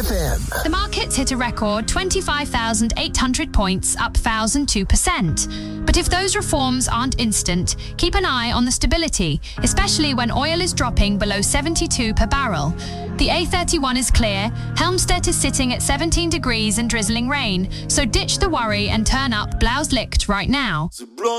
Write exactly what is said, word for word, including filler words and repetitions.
F M. The markets hit a record twenty-five thousand eight hundred points, up one thousand two percent. But if those reforms aren't instant, keep an eye on the stability, especially when oil is dropping below seventy-two per barrel. The A thirty-one is clear, Helmstedt is sitting at seventeen degrees and drizzling rain, so ditch the worry and turn up Blau's Licht right now.